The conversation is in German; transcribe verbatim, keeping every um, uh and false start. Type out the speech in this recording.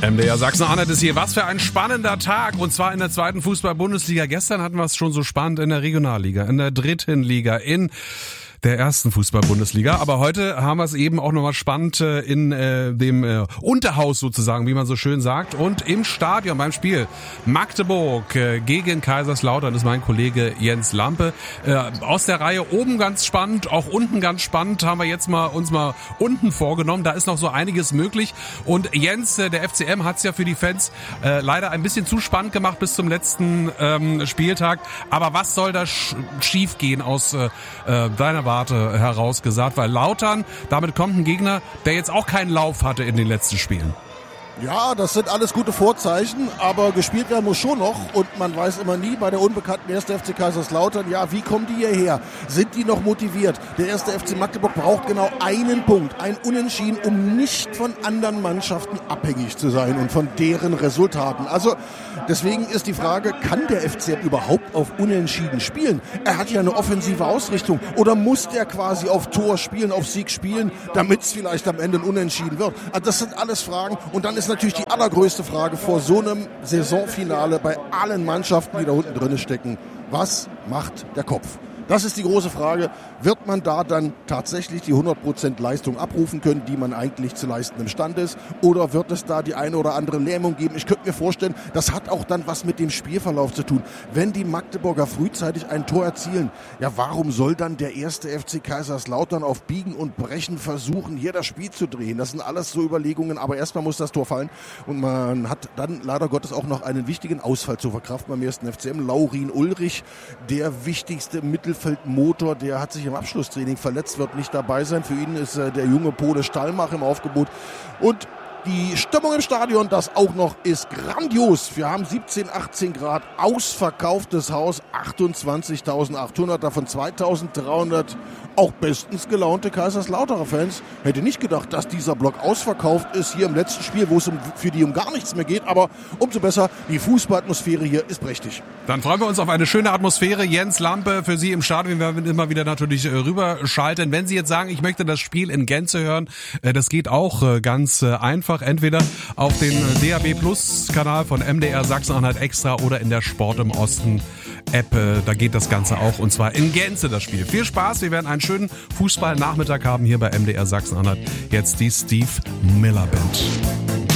M D R Sachsen-Anhalt ist hier. Was für ein spannender Tag. Und zwar in der zweiten Fußball-Bundesliga. Gestern hatten wir es schon so spannend in der Regionalliga, in der dritten Liga, in der ersten Fußball-Bundesliga. Aber heute haben wir es eben auch nochmal spannend in äh, dem äh, Unterhaus sozusagen, wie man so schön sagt. Und im Stadion beim Spiel Magdeburg äh, gegen Kaiserslautern ist mein Kollege Jens Lampe. Äh, aus der Reihe oben ganz spannend, auch unten ganz spannend, haben wir jetzt mal uns mal unten vorgenommen. Da ist noch so einiges möglich. Und Jens, äh, der F C M, hat es ja für die Fans äh, leider ein bisschen zu spannend gemacht bis zum letzten ähm, Spieltag. Aber was soll da sch- schief gehen aus äh, deiner Warte heraus gesagt, weil Lautern, damit kommt ein Gegner, der jetzt auch keinen Lauf hatte in den letzten Spielen. Ja, das sind alles gute Vorzeichen, aber gespielt werden muss schon noch und man weiß immer nie bei der unbekannten ersten F C Kaiserslautern, ja, wie kommen die hierher? Sind die noch motiviert? Der erste F C Magdeburg braucht genau einen Punkt, ein Unentschieden, um nicht von anderen Mannschaften abhängig zu sein und von deren Resultaten. Also deswegen ist die Frage, kann der F C M überhaupt auf Unentschieden spielen? Er hat ja eine offensive Ausrichtung oder muss der quasi auf Tor spielen, auf Sieg spielen, damit es vielleicht am Ende ein Unentschieden wird? Also das sind alles Fragen und dann ist natürlich die allergrößte Frage vor so einem Saisonfinale bei allen Mannschaften, die da unten drin stecken. Was macht der Kopf? Das ist die große Frage. Wird man da dann tatsächlich die hundert Prozent Leistung abrufen können, die man eigentlich zu leisten imstande ist? Oder wird es da die eine oder andere Lähmung geben? Ich könnte mir vorstellen, das hat auch dann was mit dem Spielverlauf zu tun. Wenn die Magdeburger frühzeitig ein Tor erzielen, ja, warum soll dann der erste F C Kaiserslautern auf Biegen und Brechen versuchen, hier das Spiel zu drehen? Das sind alles so Überlegungen, aber erstmal muss das Tor fallen. Und man hat dann leider Gottes auch noch einen wichtigen Ausfall zu verkraften beim ersten F C M. Laurin Ulrich, der wichtigste Mittelfeldmotor, der hat sich im Abschlusstraining verletzt, wird nicht dabei sein. Für ihn ist äh, der junge Pole Stallmach im Aufgebot. Und die Stimmung im Stadion, das auch noch, ist grandios. Wir haben siebzehn, achtzehn Grad, ausverkauftes Haus, achtundzwanzigtausendachthundert, davon zweitausenddreihundert auch bestens gelaunte Kaiserslauterer Fans. Hätte nicht gedacht, dass dieser Block ausverkauft ist hier im letzten Spiel, wo es um, für die um gar nichts mehr geht. Aber umso besser, die Fußballatmosphäre hier ist prächtig. Dann freuen wir uns auf eine schöne Atmosphäre. Jens Lampe für Sie im Stadion. Wir werden immer wieder natürlich rüberschalten. Wenn Sie jetzt sagen, ich möchte das Spiel in Gänze hören, das geht auch ganz einfach. Entweder auf den D A B Plus Kanal von M D R Sachsen-Anhalt Extra oder in der Sport im Osten App. Da geht das Ganze auch und zwar in Gänze das Spiel. Viel Spaß. Wir werden einen schönen Fußballnachmittag haben hier bei M D R Sachsen-Anhalt. Jetzt die Steve Miller Band.